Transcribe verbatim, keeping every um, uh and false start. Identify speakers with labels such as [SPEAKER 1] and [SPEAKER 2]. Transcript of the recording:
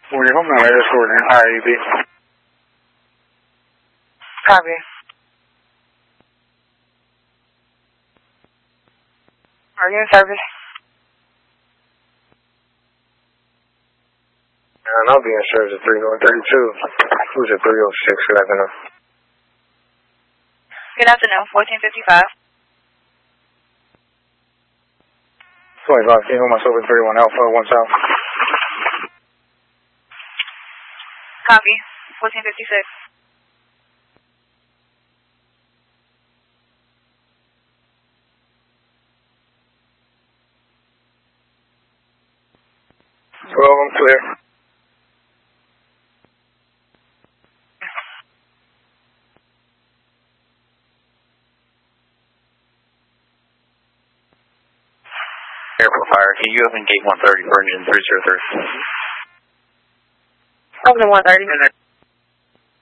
[SPEAKER 1] forty, home now, air forty, I A B.
[SPEAKER 2] Copy. Are you in service?
[SPEAKER 1] And I'll be in service at three oh thirty-two. Who's at three oh six? Good afternoon.
[SPEAKER 2] Good afternoon, fourteen fifty-five.
[SPEAKER 1] twenty-five, can you hold myself at thirty-one Alpha, one South?
[SPEAKER 2] Copy, fourteen fifty-six.
[SPEAKER 1] twelve, I'm clear.
[SPEAKER 3] Airport Fire, can you open gate one thirty for engine three zero three?
[SPEAKER 2] Open one thirty.